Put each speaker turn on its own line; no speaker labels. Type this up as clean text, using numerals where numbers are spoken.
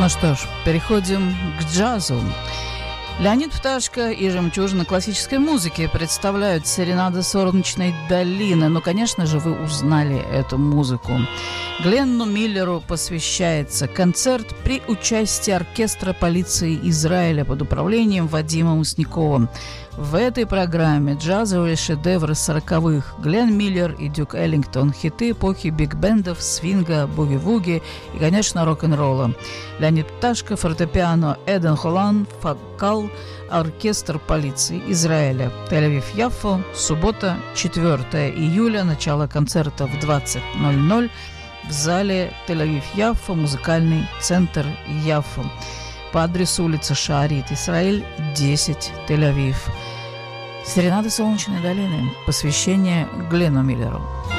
Ну что ж, переходим к джазу. Леонид Пташко и «Жемчужина классической музыки» представляют «Серенада солнечной долины». Ну, конечно же, вы узнали эту музыку. Гленну Миллеру посвящается концерт при участии оркестра полиции Израиля под управлением Вадима Мясникова. В этой программе джазовые шедевры 40-х, Глен Миллер и Дюк Эллингтон, хиты эпохи биг-бендов, свинга, буги-вуги и, конечно, рок-н-ролла. Леонид Пташко, фортепиано, Эден Холлан, вокал, оркестр полиции Израиля. Тель-Авив-Яффо, суббота, 4 июля, начало концерта в 20:00 в зале Тель-Авив-Яффо, музыкальный центр Яффо. По адресу улица Шаарит, Исраиль, 10, Тель-Авив. «Серенада солнечной долины». Посвящение Глену Миллеру.